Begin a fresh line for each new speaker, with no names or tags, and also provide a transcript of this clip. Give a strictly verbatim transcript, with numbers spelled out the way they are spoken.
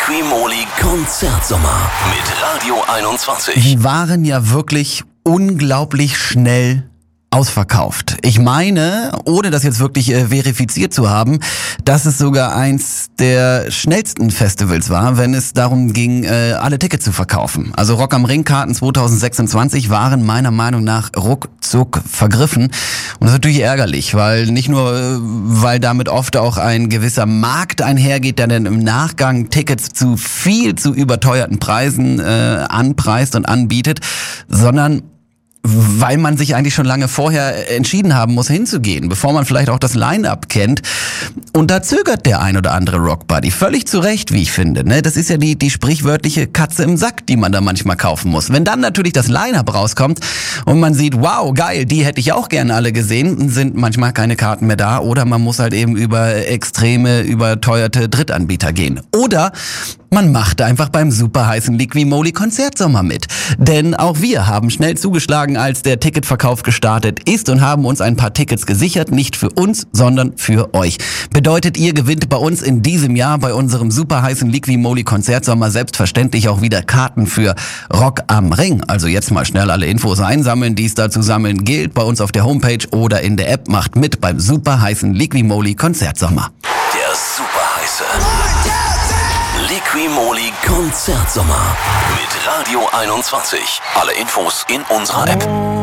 Liquimoli Konzertsommer mit Radio einundzwanzig.
Die waren ja wirklich unglaublich schnell ausverkauft. Ich meine, ohne das jetzt wirklich äh, verifiziert zu haben, dass es sogar eins der schnellsten Festivals war, wenn es darum ging, äh, alle Tickets zu verkaufen. Also Rock am Ring Karten zwanzig sechsundzwanzig waren meiner Meinung nach ruckzuck vergriffen. Und das ist natürlich ärgerlich, weil nicht nur, äh, weil damit oft auch ein gewisser Markt einhergeht, der dann im Nachgang Tickets zu viel zu überteuerten Preisen äh, anpreist und anbietet, sondern weil man sich eigentlich schon lange vorher entschieden haben muss, hinzugehen, bevor man vielleicht auch das Line-Up kennt. Und da zögert der ein oder andere Rockbuddy. Völlig zu Recht, wie ich finde. Ne? Das ist ja die, die sprichwörtliche Katze im Sack, die man da manchmal kaufen muss. Wenn dann natürlich das Line-Up rauskommt und man sieht, wow, geil, die hätte ich auch gerne alle gesehen, sind manchmal keine Karten mehr da. Oder man muss halt eben über extreme, überteuerte Drittanbieter gehen. Oder man macht einfach beim super heißen Liquimoli Konzertsommer mit. Denn auch wir haben schnell zugeschlagen, als der Ticketverkauf gestartet ist und haben uns ein paar Tickets gesichert. Nicht für uns, sondern für euch. Bedeutet, ihr gewinnt bei uns in diesem Jahr bei unserem super heißen Liquimoli Konzertsommer selbstverständlich auch wieder Karten für Rock am Ring. Also jetzt mal schnell alle Infos einsammeln, die es da zu sammeln gilt. Bei uns auf der Homepage oder in der App. Macht mit beim super heißen Liquimoli Konzertsommer.
Der super heiße Liquimoli Konzertsommer mit Radio einundzwanzig. Alle Infos in unserer App.